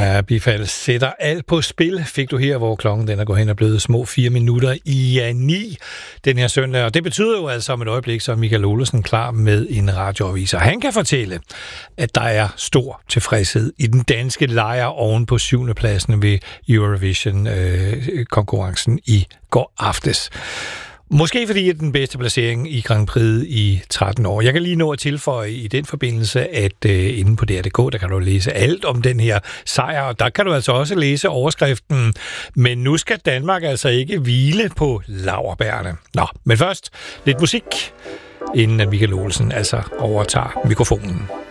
Ja, Bifald sætter alt på spil, fik du her, hvor klokken den er gået hen og blevet små 4 minutter i 9 den her søndag. Og det betyder jo altså om et øjeblik, så er Michael Olesen klar med en radioavis. Og han kan fortælle, at der er stor tilfredshed i den danske lejr oven på 7. pladsen ved Eurovision-konkurrencen i går aftes. Måske fordi det er den bedste placering i Grand Prix i 13 år. Jeg kan lige nå at tilføje i den forbindelse, at inde på DR.dk, der kan du læse alt om den her sejr, og der kan du altså også læse overskriften. Men nu skal Danmark altså ikke hvile på laurbærrene. Nå, men først lidt musik, inden at Michael Olesen altså overtager mikrofonen.